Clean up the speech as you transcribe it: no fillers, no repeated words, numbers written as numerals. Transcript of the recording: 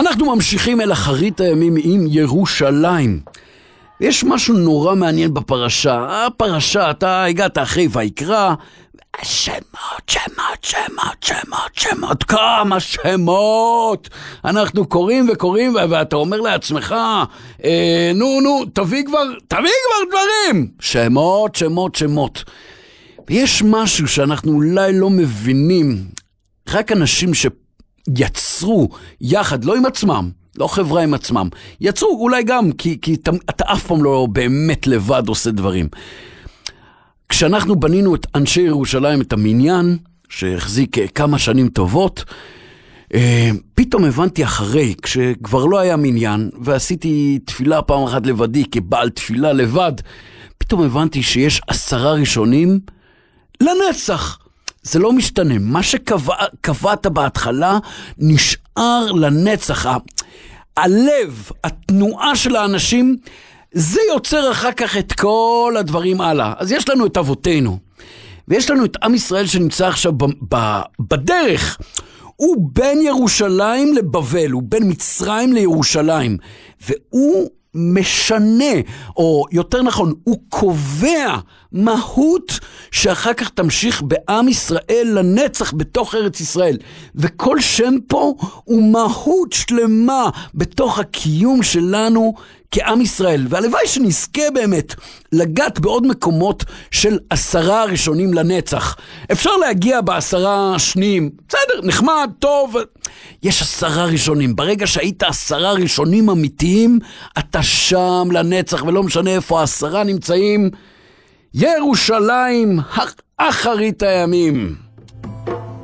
אנחנו ממשיכים אל אחרית הימים עם ירושלים. יש משהו נורא מעניין בפרשה. הפרשה, אתה הגעת אחרי ויקרא, שמות, כמה שמות. אנחנו קוראים וקוראים, ואתה אומר לעצמך, תביא כבר דברים. שמות. ויש משהו שאנחנו אולי לא מבינים, רק אנשים שיצרו יחד, לא עם עצמם, לא חברה עם עצמם, יצרו אולי גם, כי אתה אף פעם לא באמת לבד עושה דברים. כשאנחנו בנינו את אנשי ירושלים, את המניין, שהחזיק כמה שנים טובות, פתאום הבנתי אחרי, כשכבר לא היה מניין, ועשיתי תפילה פעם אחת לבדי, כבעל תפילה לבד, פתאום הבנתי שיש 10 ראשונים לנצח. זה לא משתנה. מה שקבעת בהתחלה נשאר לנצח. הלב, התנועה של האנשים, זה יוצר אחר כך את כל הדברים הלאה. אז יש לנו את אבותינו, ויש לנו את עם ישראל שנמצא עכשיו בדרך. הוא בין ירושלים לבבל, הוא בין מצרים לירושלים, והוא משנה, או יותר נכון, הוא קובע מהות שאחר כך תמשיך בעם ישראל לנצח בתוך ארץ ישראל. וכל שם פה הוא מהות שלמה בתוך הקיום שלנו כעם ישראל. והלוואי שנזכה באמת לגעת בעוד מקומות של 10 ראשונים לנצח. אפשר להגיע ב10 השניים, בסדר, נחמד, טוב. יש 10 ראשונים. ברגע שהיית 10 ראשונים אמיתיים, אתה שם לנצח, ולא משנה איפה 10 נמצאים. ירושלים, אחרית הימים.